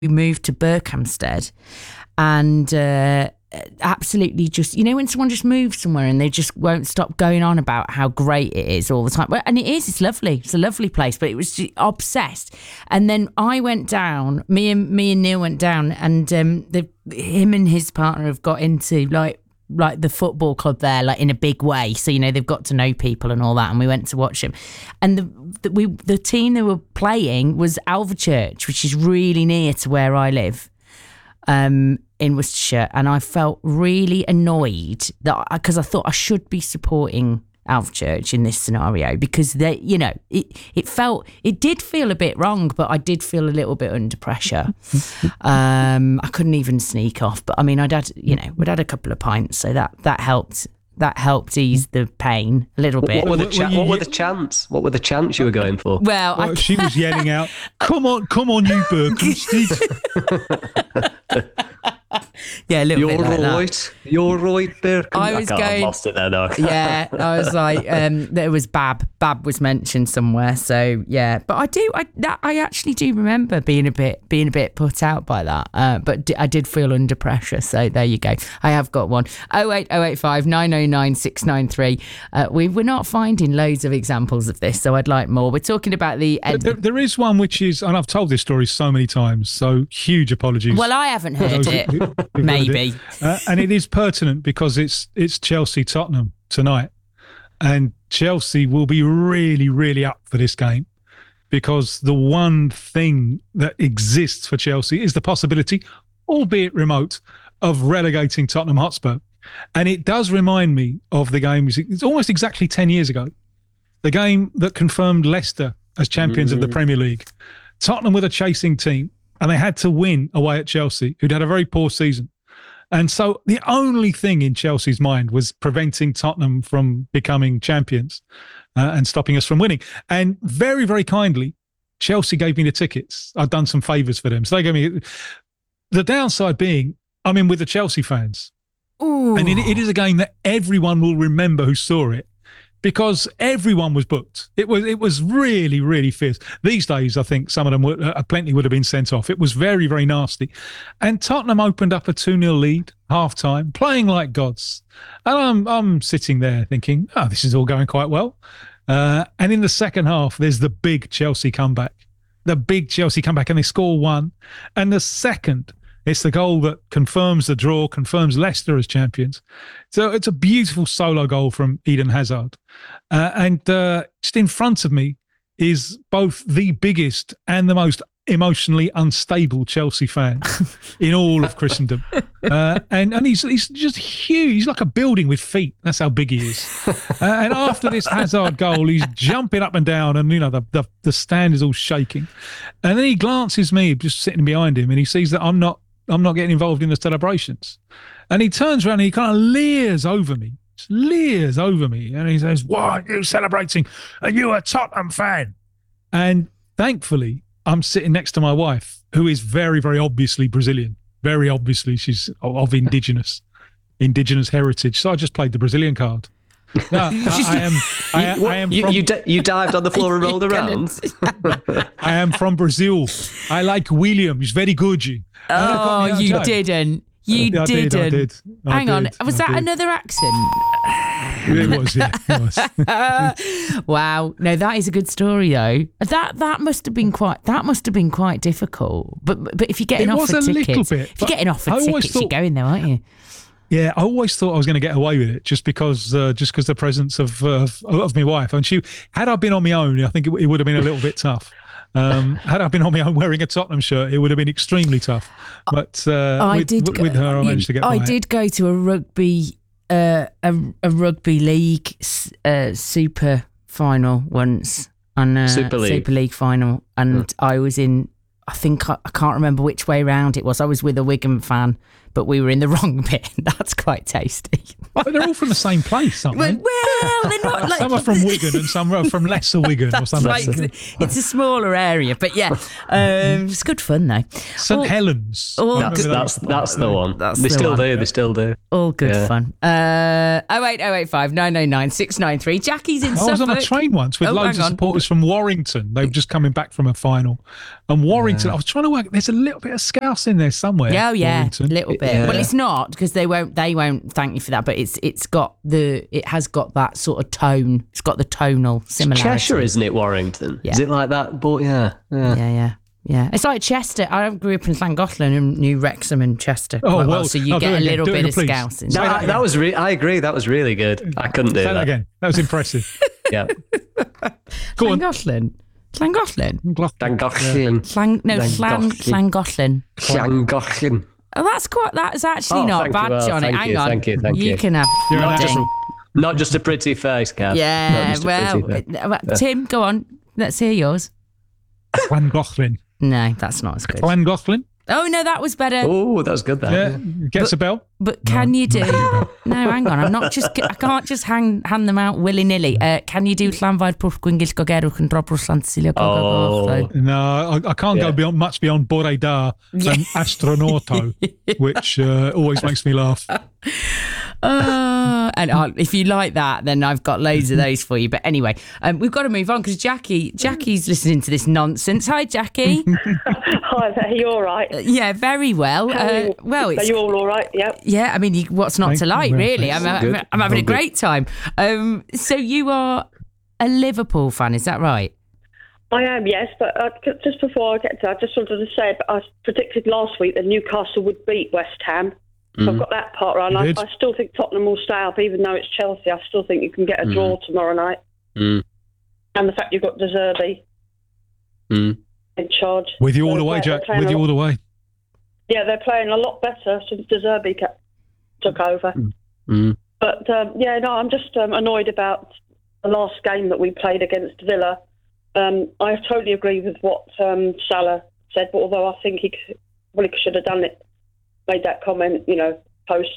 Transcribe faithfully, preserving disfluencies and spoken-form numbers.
we moved to Berkhamsted, and uh, absolutely just, you know, when someone just moves somewhere and they just won't stop going on about how great it is all the time. And it is, it's lovely. It's a lovely place, but it was just obsessed. And then I went down, me and me and Neil went down, and um, the, him and his partner have got into like, like the football club there, like in a big way. So, you know, they've got to know people and all that. And we went to watch them. And the, the, we, the team they were playing was Alvechurch, which is really near to where I live, um, in Worcestershire. And I felt really annoyed that because I, I thought I should be supporting Alvechurch in this scenario, because they, you know, it, it felt, it did feel a bit wrong, but I did feel a little bit under pressure. um, I couldn't even sneak off, but I mean, I'd had, you know, we'd had a couple of pints, so that, that helped. That helped ease the pain a little bit. What were the, cha- what were the chants? What were the chants you were going for? Well, well I... she was yelling out, "Come on, come on, you Berkhamsted!" Yeah, a little You're bit like right. that. You're right, Berkham. I was I can't, going. I've lost it there now. Yeah, I was like, um, there was Bab. Bab was mentioned somewhere. So yeah, but I do. I that, I actually do remember being a bit being a bit put out by that. Uh, but d- I did feel under pressure. So there you go. I have got one. Oh eight oh eight five nine oh nine six nine three. Uh, we we're not finding loads of examples of this, so I'd like more. We're talking about the. Ed- there, there is one which is, and I've told this story so many times. So huge apologies. Well, I haven't heard it. Who, who Maybe. It. Uh, and it is pertinent because it's it's Chelsea Tottenham tonight, and Chelsea will be really really up for this game, because the one thing that exists for Chelsea is the possibility, albeit remote, of relegating Tottenham Hotspur. And it does remind me of the game, it's almost exactly ten years ago, the game that confirmed Leicester as champions mm-hmm. of the Premier League. Tottenham were the chasing team, and they had to win away at Chelsea, who'd had a very poor season. And so the only thing in Chelsea's mind was preventing Tottenham from becoming champions uh, and stopping us from winning. And very, very kindly, Chelsea gave me the tickets. I'd done some favours for them. So they gave me... The downside being, I'm in with the Chelsea fans. Ooh. And it, it is a game that everyone will remember who saw it, because everyone was booked. It was it was really, really fierce. These days, I think some of them, would, uh, plenty would have been sent off. It was very, very nasty. And Tottenham opened up a two nil lead, half-time, playing like gods. And I'm I'm sitting there thinking, oh, this is all going quite well. Uh, and in the second half, there's the big Chelsea comeback. The big Chelsea comeback, and they score one. And the second, it's the goal that confirms the draw, confirms Leicester as champions. So it's a beautiful solo goal from Eden Hazard. Uh, and uh, just in front of me is both the biggest and the most emotionally unstable Chelsea fan in all of Christendom. Uh, and and he's, he's just huge. He's like a building with feet. That's how big he is. Uh, and after this Hazard goal, he's jumping up and down, and, you know, the, the, the stand is all shaking. And then he glances me, just sitting behind him, and he sees that I'm not I'm not getting involved in the celebrations. And he turns around and he kind of leers over me, just leers over me. And he says, "Why are you celebrating? Are you a Tottenham fan?" And thankfully, I'm sitting next to my wife, who is very, very obviously Brazilian. Very obviously, she's of indigenous, indigenous heritage. So I just played the Brazilian card. No, I, I am. I, I am. You from, you, d- you dived on the floor and rolled around. I am from Brazil. I like William. He's very good. Oh, you joke. didn't. You I didn't. Did, I did. I Hang did. on. Was I that did. another accent? It was, yeah. It was. Wow. No, that is a good story, though. That that must have been quite. That must have been quite difficult. But but if you're getting It offered was a tickets, little bit, if you're getting offered I always tickets, you're thought- going there, aren't you? Yeah, I always thought I was going to get away with it just because, uh, just because the presence of, uh, of of my wife. And she, had I been on my own, I think it, it would have been a little bit tough. Um, had I been on my own wearing a Tottenham shirt, it would have been extremely tough. But uh, I with, did with, go, with her, I managed to get. I by did go to a rugby, uh, a, a rugby league uh, super final once, and uh, Super League. Super League final, and I was in. I think I, I can't remember which way round it was. I was with a Wigan fan, but we were in the wrong bit. That's quite tasty. But they're all from the same place, aren't they? Well, they're not like Some are from Wigan and some are from Lesser Wigan or That's something. right. It's a smaller area, but yeah, um, it's good fun though. St All- Helens. all- I That's remember that's that. that's the one. That's they the still one. do. They still do. All good Yeah. fun. Uh, oh eight oh eight five nine oh nine six nine three. Jackie's in I was on a Suffolk. train once with Oh, loads hang of on. supporters from Warrington. They were just coming back from a final. And Warrington, I was trying to work, there's a little bit of Scouse in there somewhere. Oh yeah, a Warrington. little bit. Yeah. Well, it's not because they won't. They won't thank you for that. But it's it's got the it has got that sort of tone. It's got the tonal similarity. Cheshire, isn't it? Warrington. Yeah. Is it like that? But yeah, yeah. Yeah, yeah, yeah. It's like Chester. I grew up in Llangollen and knew Wrexham and Chester. Oh, quite well, so you no, do get it a again, little do it bit again, of please. Scouse in No, there. that, that was. Re- I agree. That was really good. I couldn't do Say that that. again. That was impressive. Yeah. Go on. Llangollen. Llangollen. Llangollen. Llang, no, Llang, Llangollen. Llangollen. Llangollen. Oh, that's quite. That's actually Oh, not thank bad, you, well, Johnny. thank Hang you, on. thank you, thank you. can have. You're an your asshole. ding. Not just a pretty face, Kath. Not Yeah. just a Well, pretty face. uh, Tim, go on. Let's hear yours. Llangollen. No, that's not as good. Llangollen. Oh no, that was better. Oh, that was good. That. Yeah. Gets a bell. But can you do? No, hang on. I'm not just. I can't just hang hand them out willy nilly. Uh, can you do Llanfair Pwll Gwingil Gogerwch and Drop Sant'Silia Oh. No, I, I can't Yeah. go beyond much beyond Bore Da and Astronauto, which uh, always makes me laugh. Uh, and uh, if you like that, then I've got loads of those for you. But anyway, um, we've got to move on because Jackie, Jackie's listening to this nonsense. Hi, Jackie. Hi there, you all right? Uh, yeah, very well. How are Uh, you? well, Are it's you all all right? Yep. yeah. I mean, you, what's not Thank to you like, very really? much. I'm, Good. I'm, I'm having a All good. great time. Um, so you are a Liverpool fan, is that right? I am, yes, but uh, c- just before I get to that, I just wanted to say I predicted last week that Newcastle would beat West Ham. So I've got that part right. And You I, did. I still think Tottenham will stay up, even though it's Chelsea. I still think you can get a draw tomorrow night. Mm. And the fact you've got De Zerbi Mm. in charge. With you all So the way, they're Jack. playing With a you all lot- the way. Yeah, they're playing a lot better since De Zerbi ca- took over. Mm. But um, yeah, no, I'm just um, annoyed about the last game that we played against Villa. Um, I totally agree with what um, Salah said, but although I think he c- probably should have done it, made that comment, you know, post